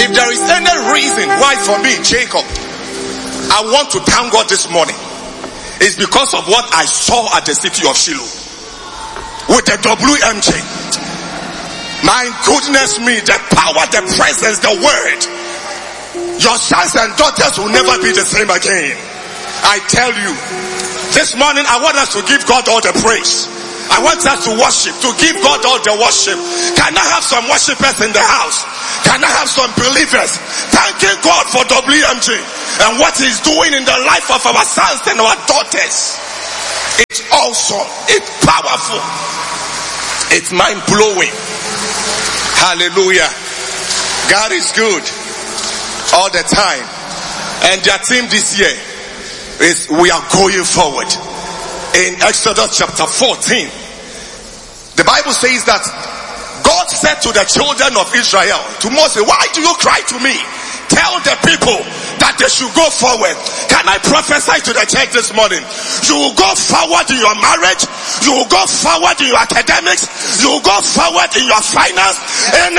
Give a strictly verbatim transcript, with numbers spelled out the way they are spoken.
If there is any reason why for me, Jacob, I want to thank God this morning, it's because of what I saw at the city of Shiloh with the W M J. My goodness me, the power, the presence, the word. Your sons and daughters will never be the same again. I tell you, this morning I want us to give God all the praise. I want us to worship, to give God all the worship. Can I have some worshipers in the house? Can I have some believers thanking God for W M J and what He's doing in the life of our sons and our daughters? It's awesome. It's powerful. It's mind-blowing. Hallelujah. God is good all the time. And their theme this year is we are going forward. In Exodus chapter fourteen, the Bible says that God said to the children of Israel, to Moses, why do you cry to me? Tell the people that they should go forward. Can I prophesy to the church this morning? You will go forward in your marriage. You will go forward in your academics. You will go forward in your finance. And